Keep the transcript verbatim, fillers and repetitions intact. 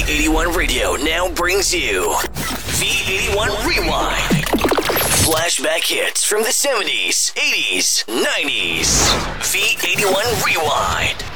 eighty-one Radio now brings you V eighty-one Rewind. Flashback hits from the seventies, eighties, nineties. V eighty-one Rewind.